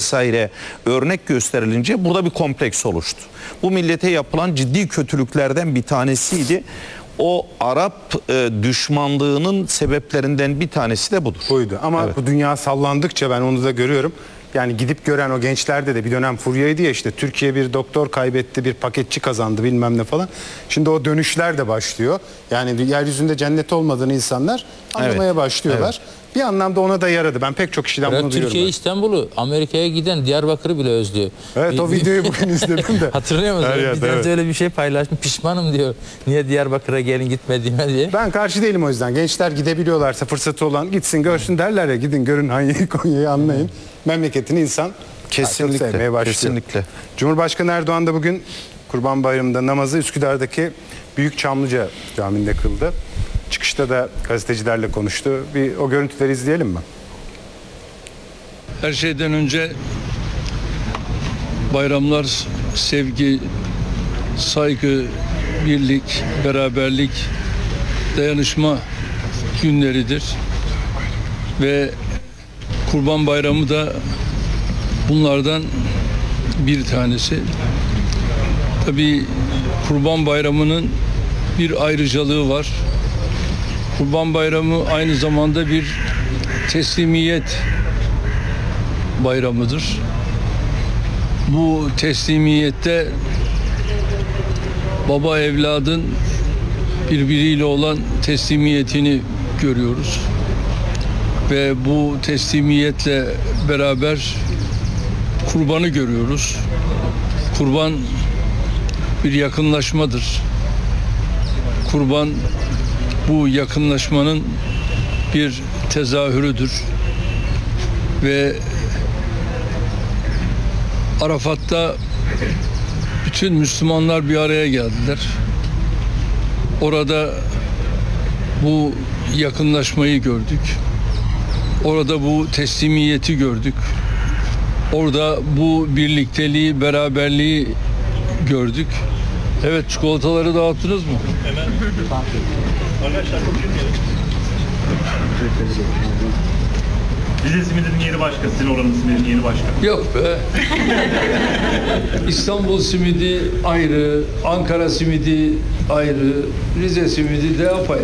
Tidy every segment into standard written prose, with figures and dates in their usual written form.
vesaire örnek gösterilince burada bir kompleks oluştu. Bu millete yapılan ciddi kötülüklerden bir tanesiydi. O Arap düşmanlığının sebeplerinden bir tanesi de budur. Buydu. Ama Evet. bu dünya sallandıkça ben onu da görüyorum. Yani gidip gören o gençlerde de bir dönem furyaydı ya, işte Türkiye bir doktor kaybetti, bir paketçi kazandı bilmem ne falan. Şimdi o dönüşler de başlıyor. Yani yeryüzünde cennet olmadığını insanlar anlamaya başlıyorlar. Evet. Bir anlamda ona da yaradı. Ben pek çok kişiden bunu duyuyorum. Türkiye, İstanbul'u, Amerika'ya giden Diyarbakır'ı bile özlüyor. Evet, o videoyu bugün izledim de. Hatırlıyor musun? Bir evet. Öyle bir şey paylaşmış. Pişmanım diyor. Niye Diyarbakır'a gelin gitmediğime diye. Ben karşı değilim o yüzden. Gençler gidebiliyorlarsa, fırsatı olan gitsin görsün derler ya, gidin görün Hanya'yı, Konya'yı anlayın. Memleketini insan kesinlikle sevmeye başlıyor. Kesinlikle. Cumhurbaşkanı Erdoğan da bugün Kurban Bayramı'nda namazı Üsküdar'daki Büyük Çamlıca Camii'nde kıldı. Çıkışta da gazetecilerle konuştu. Bir o görüntüleri izleyelim mi? Her şeyden önce bayramlar sevgi, saygı, birlik, beraberlik, dayanışma günleridir. Ve Kurban Bayramı da bunlardan bir tanesi. Tabii Kurban Bayramı'nın bir ayrıcalığı var. Kurban Bayramı aynı zamanda bir teslimiyet bayramıdır. Bu teslimiyette baba evladın birbiriyle olan teslimiyetini görüyoruz. Ve bu teslimiyetle beraber kurbanı görüyoruz. Kurban bir yakınlaşmadır. Kurban bu yakınlaşmanın bir tezahürüdür. Ve Arafat'ta bütün Müslümanlar bir araya geldiler. Orada bu yakınlaşmayı gördük. Orada bu teslimiyeti gördük. Orada bu birlikteliği, beraberliği gördük. Evet, çikolataları dağıttınız mı? Hemen. Arkadaşlar Rize simidinin yeri başka, sizin oranın simidinin yeri başka. Yok be. İstanbul simidi ayrı, Ankara simidi ayrı, Rize simidi de apayrı.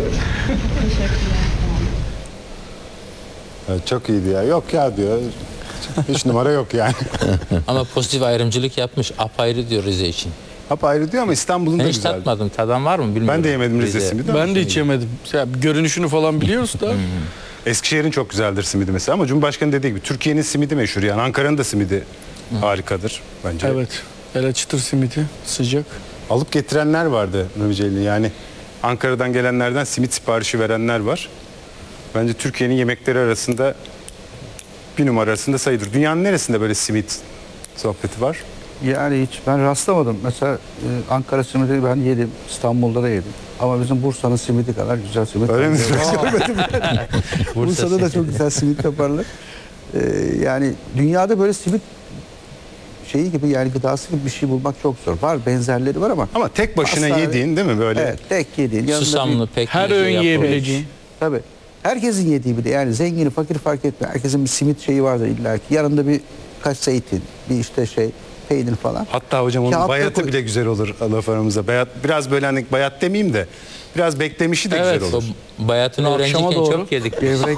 Evet, çok iyiydi ya. Yok ya diyor. Hiç numara yok yani. Ama pozitif ayrımcılık yapmış. Apayrı diyor Rize için. Apayrı diyor ama İstanbul'un da hiç güzeldi. tatmadım. Tadan var mı bilmiyorum. Ben de yemedim Rize simidi. Ben de hiç yemedim. Görünüşünü falan biliyoruz da. Eskişehir'in çok güzeldir simidi mesela, ama Cumhurbaşkanı dediği gibi Türkiye'nin simidi meşhur, yani Ankara'nın da simidi harikadır bence. Evet. Hele çıtır simidi sıcak. Alıp getirenler vardı Mehmet Celil, yani Ankara'dan gelenlerden simit siparişi verenler var. Bence Türkiye'nin yemekleri arasında bir numara arasında sayılır. Dünyanın neresinde böyle simit sohbeti var? Yani hiç ben rastlamadım. Mesela Ankara simidi ben yedim. İstanbul'da da yedim. Ama bizim Bursa'nın simidi kadar güzel simit. Öyle mi? Görmedim yani. Bursa'da da çok güzel simit yaparlar. Yani dünyada böyle simit şeyi gibi, yani gıdası gibi bir şey bulmak çok zor. Var, benzerleri var ama. Ama tek başına yediğin değil mi böyle? Evet, tek yediğin. Susamlı, pek her öğün yiyebileceğin. Tabii. Herkesin yediği bir de, yani zengini fakir fark etmiyor. Herkesin bir simit şeyi vardır illa ki. Yanında bir kaç zeytin, bir işte peynir falan. Hatta hocam onun bayatı bile güzel olur laf aramızda. Bayat, biraz böyle hani bayat demeyeyim de biraz beklemişi de güzel olur. O bayatını öğrenciyken çok yedik. Gevrek.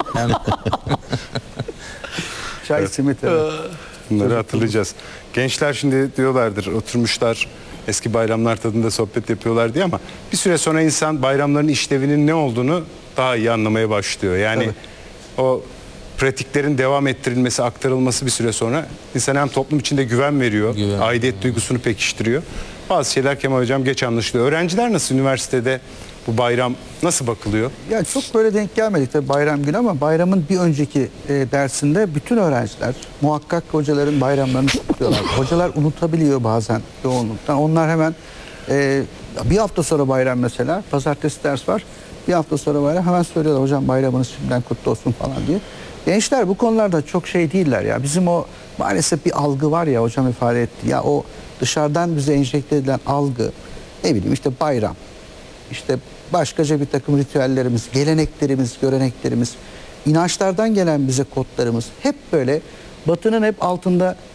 Çay, simit. Evet. Bunları hatırlayacağız. Gençler şimdi diyorlardır, oturmuşlar eski bayramlar tadında sohbet yapıyorlar diye, ama bir süre sonra insan bayramların işlevinin ne olduğunu daha iyi anlamaya başlıyor. Yani o pratiklerin devam ettirilmesi, aktarılması bir süre sonra insana hem toplum içinde güven veriyor, aidiyet duygusunu pekiştiriyor. Bazı şeyler Kemal Hocam geç anlaşılıyor. Öğrenciler nasıl, üniversitede bu bayram nasıl bakılıyor? Ya çok böyle denk gelmedik tabii bayram günü, ama bayramın bir önceki dersinde bütün öğrenciler muhakkak hocaların bayramlarını kutluyorlar. Hocalar unutabiliyor bazen yoğunluktan. Onlar hemen bir hafta sonra bayram, mesela pazartesi ders var. Bir hafta sonra bayram, hemen söylüyorlar hocam bayramınız şimdiden kutlu olsun falan diye. Gençler bu konularda çok şey değiller ya. Bizim o maalesef bir algı var ya, hocam ifade etti. Ya o dışarıdan bize enjekte edilen algı, ne bileyim işte bayram, işte başkaca bir takım ritüellerimiz, geleneklerimiz, göreneklerimiz, inançlardan gelen bize kodlarımız hep böyle Batı'nın hep altında